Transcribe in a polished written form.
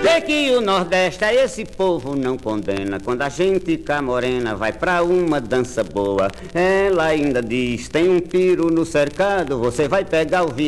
Vê que o Nordeste a esse povo não condena. Quando a gente cá morena vai pra uma dança boa, ela ainda diz, tem um piro no cercado, você vai pegar o